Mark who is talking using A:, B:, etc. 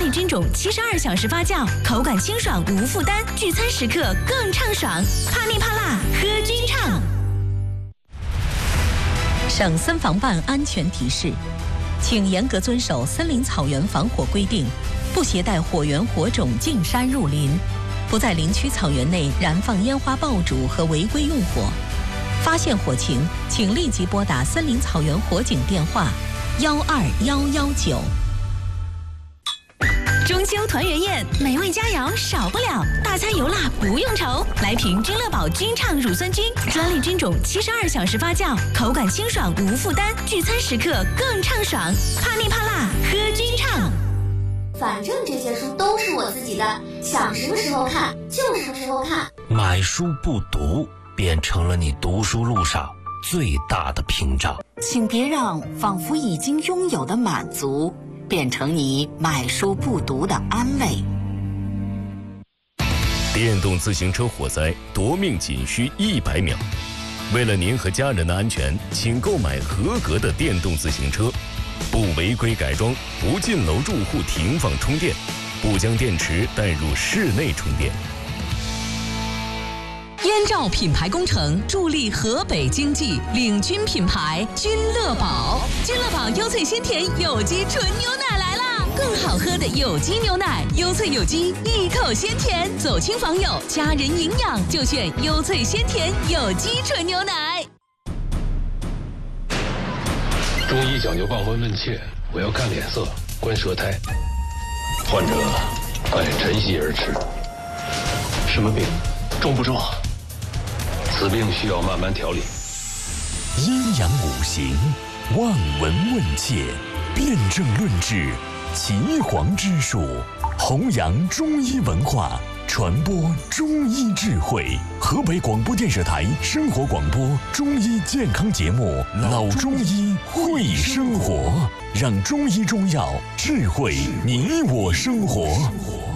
A: 利菌种72小时发酵，口感清爽无负担，聚餐时刻更畅爽。怕腻怕辣，喝君畅。省森防办安全提示：请严格遵守森林草原防火规定，不携带火源火种进山入林，不在林区草原内燃放烟花爆竹和违规用火。发现火情，请立即拨打森林草原火警电话12119。中秋团圆宴，美味佳肴少不了，大餐油辣不用愁。来瓶君乐宝君畅乳酸菌，专利菌种72小时发酵，口感清爽无负担，聚餐时刻更畅爽。怕腻怕辣，喝君畅。
B: 反正这些书都是我自己的，想什么时候看就什么时候看。
C: 买书不读，变成了你读书路上最大的屏障。
D: 请别让仿佛已经拥有的满足变成你买书不读的安慰。
E: 电动自行车火灾夺命仅需100秒。为了您和家人的安全，请购买合格的电动自行车，不违规改装，不进楼住户停放充电，不将电池带入室内充电。
A: 燕赵品牌工程助力河北经济，领军品牌君乐宝。君乐宝优萃鲜甜有机纯牛奶来啦！更好喝的有机牛奶，优萃有机，一口鲜甜。走亲访友，家人营养就选优萃鲜甜有机纯牛奶。
F: 中医讲究望闻问切，我要看脸色，观舌苔。患者爱晨曦而吃。什么病？重不重？此病需要慢慢调理。
G: 阴阳五行，望闻问切，辨证论治，岐黄之术，弘扬中医文化，传播中医智慧。河北广播电视台生活广播中医健康节目《老中医会生活》，让中医中药智慧你我生活。